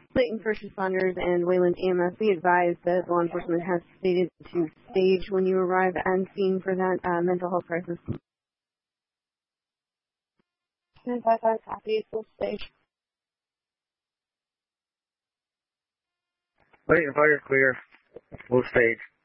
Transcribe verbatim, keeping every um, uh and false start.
Clayton First Responders and Wayland E M S, we advise that law enforcement has stated to stage when you arrive on scene for that uh, mental health crisis. ten five five, copy, full stage. Clayton Fire clear, full stage.